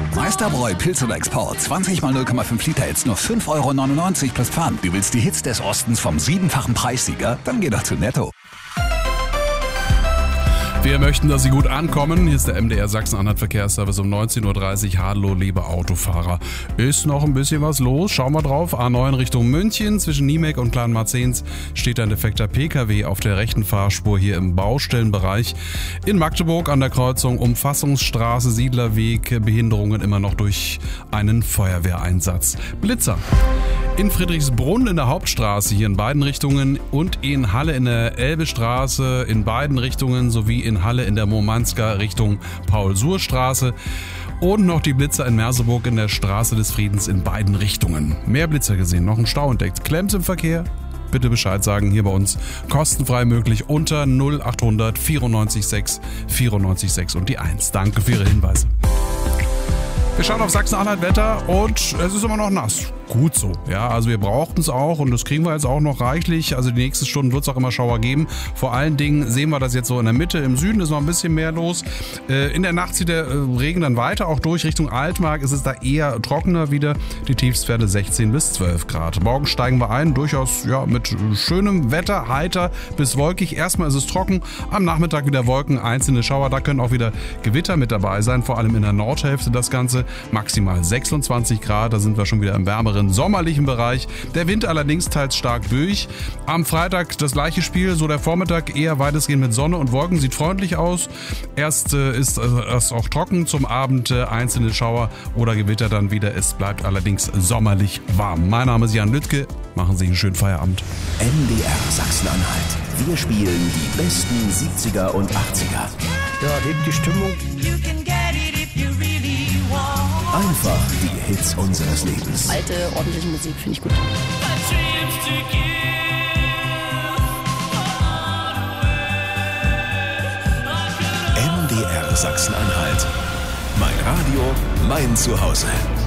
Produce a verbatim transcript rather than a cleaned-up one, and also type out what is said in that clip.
Meisterbräu Pilz oder Export. zwanzig mal null Komma fünf Liter, jetzt nur fünf Euro neunundneunzig plus Pfand. Du willst die Hits des Ostens vom siebenfachen Preissieger? Dann geh doch zu Netto. Wir möchten, dass Sie gut ankommen. Hier ist der M D R Sachsen-Anhalt Verkehrsservice um neunzehn Uhr dreißig. Hallo, liebe Autofahrer. Ist noch ein bisschen was los. Schauen wir drauf. A neun Richtung München. Zwischen Niemek und Kleinmarzens steht ein defekter P K W auf der rechten Fahrspur hier im Baustellenbereich. In Magdeburg an der Kreuzung Umfassungsstraße, Siedlerweg. Behinderungen immer noch durch einen Feuerwehreinsatz. Blitzer. In Friedrichsbrunn in der Hauptstraße hier in beiden Richtungen und in Halle in der Elbestraße in beiden Richtungen sowie in Halle in der Murmanska Richtung Paul-Suhr-Straße und noch die Blitzer in Merseburg in der Straße des Friedens in beiden Richtungen. Mehr Blitzer gesehen, noch ein Stau entdeckt. Klemmt im Verkehr? Bitte Bescheid sagen, hier bei uns kostenfrei möglich unter null achthundert vierundneunzig sechs vierundneunzig sechs und die eins. Danke für Ihre Hinweise. Wir schauen auf Sachsen-Anhalt Wetter und es ist immer noch nass. Gut so, ja, also wir brauchten es auch und das kriegen wir jetzt auch noch reichlich. Also die nächsten Stunden wird es auch immer Schauer geben. Vor allen Dingen sehen wir das jetzt so in der Mitte. Im Süden ist noch ein bisschen mehr los. In der Nacht zieht der Regen dann weiter auch durch. Richtung Altmark ist es da eher trockener wieder. Die Tiefstwerte sechzehn bis zwölf Grad. Morgen steigen wir ein, durchaus ja, mit schönem Wetter, heiter bis wolkig. Erstmal ist es trocken, am Nachmittag wieder Wolken, einzelne Schauer. Da können auch wieder Gewitter mit dabei sein, vor allem in der Nordhälfte das Ganze. Maximal sechsundzwanzig Grad, da sind wir schon wieder im wärmeren sommerlichen Bereich. Der Wind allerdings teils stark durch. Am Freitag das gleiche Spiel, so der Vormittag eher weitestgehend mit Sonne und Wolken, sieht freundlich aus. Erst äh, ist es äh, auch trocken, zum Abend äh, einzelne Schauer oder Gewitter dann wieder. Es bleibt allerdings sommerlich warm. Mein Name ist Jan Lüttke, machen Sie einen schönen Feierabend. M D R Sachsen-Anhalt. Wir spielen die besten siebziger und achtziger. Ja, hebt die Stimmung. Einfach die Hits unseres Lebens. Alte, ordentliche Musik finde ich gut. M D R Sachsen-Anhalt. Mein Radio, mein Zuhause.